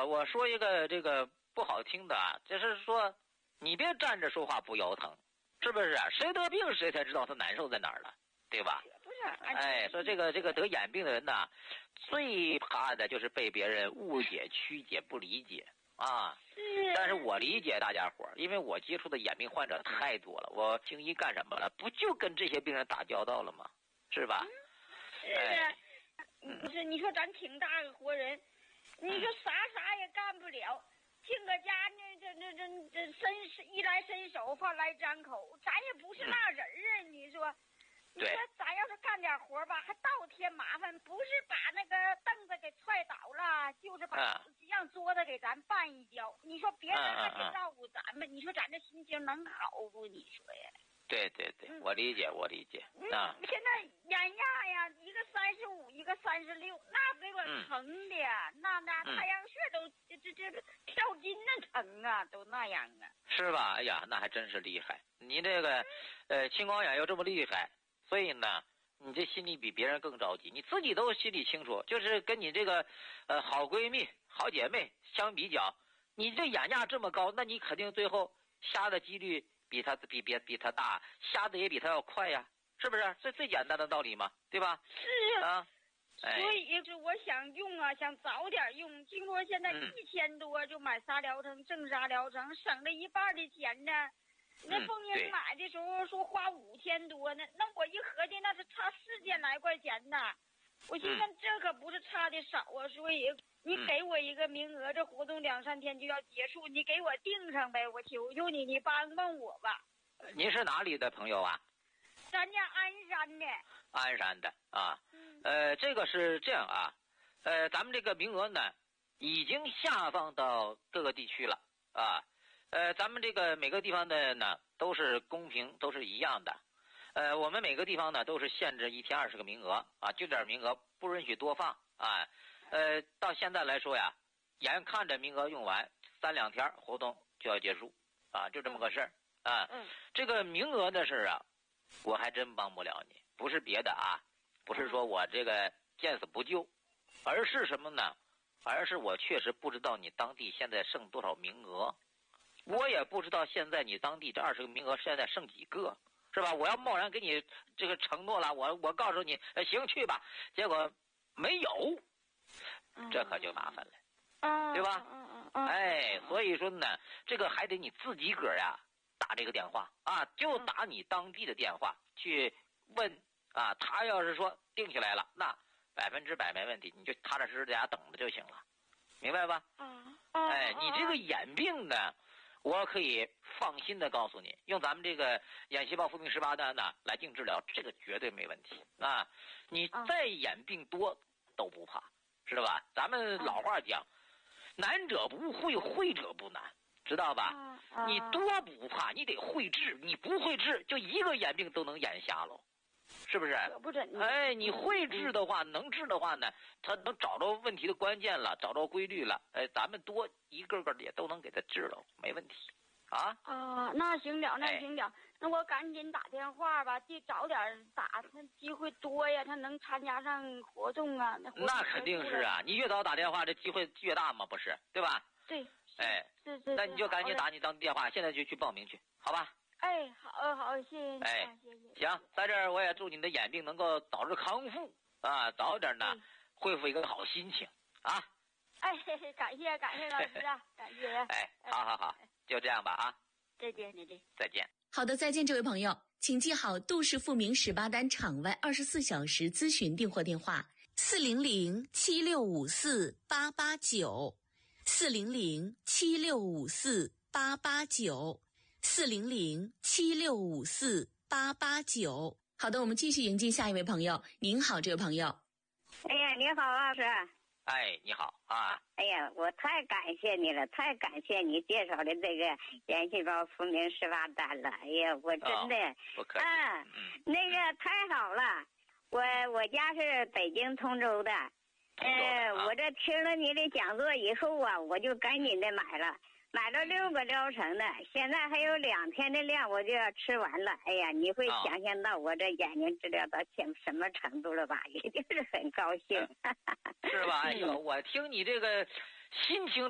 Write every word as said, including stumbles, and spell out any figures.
我我说一个这个不好听的啊，就是说你别站着说话不腰疼，是不是？谁得病谁才知道他难受在哪儿了，对吧？ 不是， 哎，说这个这个得眼病的人呐，最怕的就是被别人误解、曲解、不理解啊。 是。 但是我理解大家伙儿，因为我接触的眼病患者太多了，我行医干什么了？不就跟这些病人打交道了吗？是吧？ 是。哎、不是，你说咱挺大个活人，你说啥啥也干不了。进个家呢，这这这这伸衣来伸手，饭来张口，咱也不是那人啊！你说，你说咱要是干点活吧，还倒添麻烦，不是把那个凳子给踹倒了，就是把、啊、让桌子给咱绊一跤。你说别人还得照顾咱们，啊、你说咱这心情能好不？你说呀？ 对对对，我理解，我理解啊。 现在眼压呀，一个三十五，一个三十六，那给我疼的，嗯、那那太阳穴都、嗯、这这这跳筋那疼啊，都那样啊。 是吧？哎呀，那还真是厉害。你这个，呃，青光眼又这么厉害，所以呢，你这心里比别人更着急，你自己都心里清楚。就是跟你这个，呃，好闺蜜、好姐妹相比较，你这眼压这么高，那你肯定最后瞎的几率。比他比别比他大，瞎的也比他要快呀，是不是？这最简单的道理嘛，对吧？ 是啊，哎、 所以就我想用啊，想早点用。听说现在一千多就买仨疗程，正仨疗程，省了一半的钱呢。那凤英买的时候说花五千多呢，那我一合计那是差四千来块钱呢。我心想这可不是差的少啊，所以。你给我一个名额，这活动两三天就要结束，你给我定上呗，我求求你，你帮帮我吧。 您是哪里的朋友啊？ 咱家鞍山的。 鞍山的啊，嗯、呃，这个是这样啊，呃，咱们这个名额呢，已经下放到各个地区了啊，呃，咱们这个每个地方的呢都是公平，都是一样的，呃，我们每个地方呢都是限制一天二十个名额啊，就点名额，不允许多放啊。呃，到现在来说呀，眼看着名额用完，三两天活动就要结束，啊，就这么个事儿啊。 嗯。 这个名额的事儿啊，我还真帮不了你，不是别的啊，不是说我这个见死不救，而是什么呢？而是我确实不知道你当地现在剩多少名额，我也不知道现在你当地这二十个名额现在剩几个，是吧？我要贸然给你这个承诺了，我我告诉你，呃，行去吧，结果没有。这可就麻烦了， 嗯、 对吧？ 嗯嗯、 哎，所以说呢，这个还得你自己个儿呀打这个电话啊，就打你当地的电话去问啊。他要是说定下来了，那百分之百没问题，你就踏踏实实在家等着就行了，明白吧？ 嗯、 哎，你这个眼病呢，我可以放心的告诉你，用咱们这个眼细胞复明十八单呢来定治疗，这个绝对没问题啊。你再眼病多都不怕。知道吧？咱们老话讲，难者不会，会者不难，知道吧？ 啊啊、 你多不怕，你得会治，你不会治，就一个眼病都能眼瞎喽，是不是？ 不是， 哎，你会治的话，能治的话呢，他能找着问题的关键了，找着规律了，哎，咱们多一个个的也都能给他治了，没问题。啊啊，那行了，那行了，哎、那我赶紧打电话吧，就早点打，他机会多呀，他能参加上活动啊。那, 活动那肯定是啊，你越早打电话，这机会越大嘛，不是？对吧？ 对。 哎， 是是。 那你就赶紧打你当电话，现在就去报名去，好吧？ 哎，好好，谢谢。 哎， 谢谢。 行，在这儿我也祝你的眼病能够早日康复啊，早点呢、嗯、恢复一个好心情啊。 哎，感谢感谢老师啊，感谢。 哎，好好好。哎就这样吧啊， 再见再见再见。 好的，再见，这位朋友，请记好杜氏复明十八单场外二十四小时咨询订货电话：四零零七六五四八八九，四零零七六五四八八九，四零零七六五四八八九。好的，我们继续迎接下一位朋友。您好，这位朋友。 哎呀，你好，老师。 哎，你好啊！ 哎呀，我太感谢你了，太感谢你介绍的这个眼细胞复明十八单了。哎呀，我真的， 哦、不客气。 啊， 嗯， 那个太好了，我我家是北京通州的，呃， 啊、 我这听了你的讲座以后啊，我就赶紧的买了。买了六个疗程的，现在还有两天的量，我就要吃完了。哎呀，你会想象到我这眼睛治疗到什么程度了吧？一定是很高兴， 是吧？哎呦，我听你这个心情